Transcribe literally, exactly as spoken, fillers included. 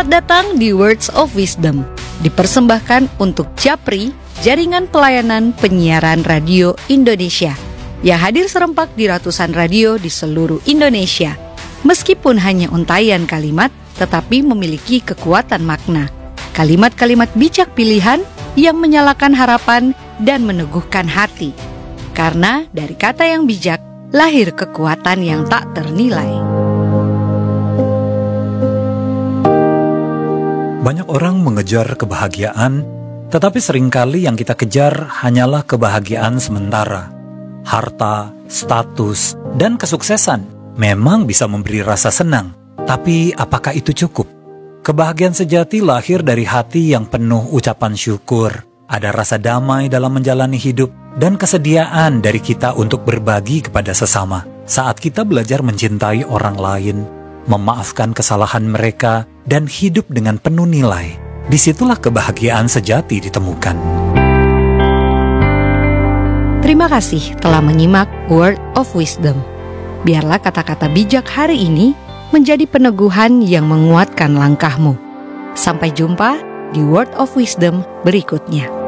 Selamat datang di Words of Wisdom, dipersembahkan untuk Japri, Jaringan Pelayanan Penyiaran Radio Indonesia, yang hadir serempak di ratusan radio di seluruh Indonesia. Meskipun hanya untayan kalimat, tetapi memiliki kekuatan makna. Kalimat-kalimat bijak pilihan yang menyalakan harapan dan meneguhkan hati. Karena dari kata yang bijak, lahir kekuatan yang tak ternilai. Banyak orang mengejar kebahagiaan, tetapi seringkali yang kita kejar hanyalah kebahagiaan sementara. Harta, status, dan kesuksesan memang bisa memberi rasa senang, tapi apakah itu cukup? Kebahagiaan sejati lahir dari hati yang penuh ucapan syukur. Ada rasa damai dalam menjalani hidup dan kesediaan dari kita untuk berbagi kepada sesama. Saat kita belajar mencintai orang lain, memaafkan kesalahan mereka, dan hidup dengan penuh nilai, disitulah kebahagiaan sejati ditemukan. Terima kasih telah menyimak Word of Wisdom. Biarlah kata-kata bijak hari ini menjadi peneguhan yang menguatkan langkahmu. Sampai jumpa di Word of Wisdom berikutnya.